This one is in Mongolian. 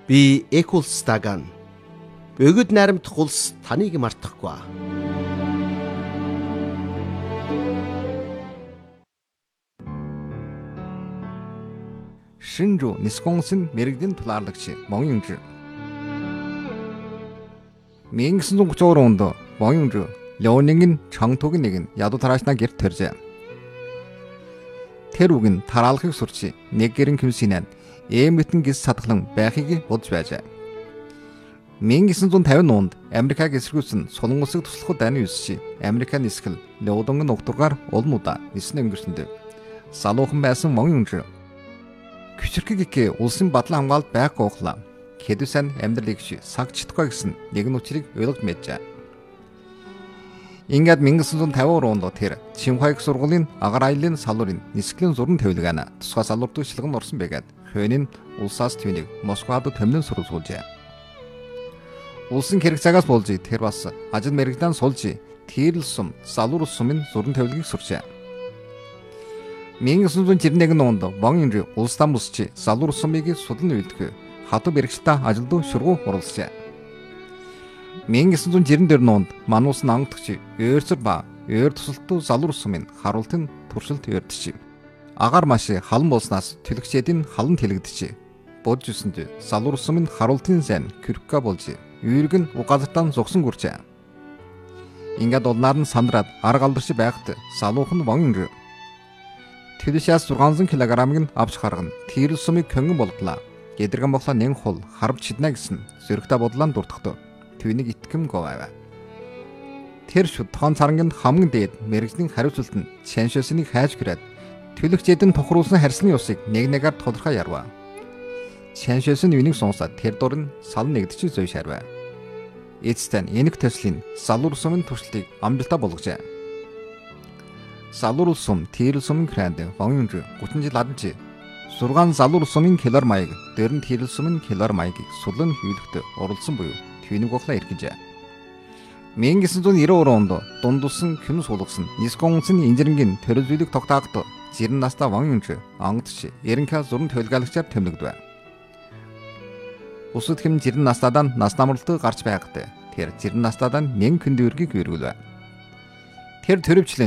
Би Экулс Даган. Бөгөөд найрамдах улс таныг мартахгүй. Шинжу Нисконсын мэрэгдийн тулаарлагч Монюнж. 1930 онд Монюнж Леонингийн Чонгтугийн нэг нь ядуу тараачнаа гэрт төржээ. Тэр үг нь тараалахыг сурч нэг гэрэн хүнсийнэ эмэтэн гис садгалан байхыг бодж байжээ. 1950 онд Америкаг эсэргүүцэн Сулан улсыг туслахад дайны үсчи Америкийн нисгэл Леодонгийн угтургаар улнуудаа нисэн өнгөрсөнд салуухан байсан Монюнж küçürkük улсын бадлан хамгаалалт байхгүй ухлаа. Хэдүүсэн амьдралыг саг читгүй гэсэн нэгэн учрыг ойлгож мэджээ. Ингээд 1950 онд тэр Чинхайг сургуулийн агаар аяллаа салуурын нисгэлийн зуран тавилгаана тусгай салуурт шилгэн орсон байгаад хойны улсаас түүнийг Москвад томилон сурвалжуулжээ. Улсын хэрэг цагаас болж тэр бас ажил мэрэгдэн сулж тэрл сум салуур сумын зуран тавилгыг сурчээ. 1991 онд Монюнж улсдаа мөсч салуур сумыг судлан үйлдэх хатуу бэрхшээлтэй ажилд шургуу оролцжээ. 1994 онд Манус нангадагч Ойрцор ба Ойр тусалт салуур сумын харуултын туршилт өрдөж агаар маш халан болсноос төлөгчдийн халан тэлэгдэж бодж үсэнд салуур сумын харуултын зэн Кюрка болж үйрэг нь угаалтан зогсон гүрчээ. Ингээд улнаар нь сандраад арга алдарч байхад салуухан Монюнж Тэдэшээс 600 кг-ыг авч гаргана. Тэрл сумыг көнгөн болглаа. Гэдэргэн боглоо нэн хул харвч шиднэ гэсэн зөрөгтэй бодлоон дурдахтав. Түүнийг итгэм говаав. Тэр шүд тоон царангийн хамгийн дээд мэрэгжлийн хариуцлалт нь Чаншосыг хайж гэрээд төлөгчдийн тухруулсан харьцны усыг нэг нэгээр тодорхой ярваа. Чаншос нь үнийг сонсоод тэр дор нь сал нэгдэж зөй шарваа. Эцэстэн энэг төслийн салуур сумын туршилтыг амжилттай болгожээ. Салуур сум тэрл сумын гранд Монюнж 30 жил адж 6 салуур сумын килор маяг дөрн тэрл сумын килор маягийг судлан хөвлөхөд оролцсон буюу түүнийг гоглоо эргэж. 1993 онд дундулсан күн суулгасан Нисконсын инженерийн төрөлжүүлэг тогтоогд жирэн настай Монюнж онгодч Эренка зуран төлгөөлагчаар тэмнэгдэв. Бусад хэм жирэн настайдаа нас намралтыг гарч байгаад тэр жирэн настайдаа нэн күн дүүргийг өргөлв. Тэр төрөвчлэн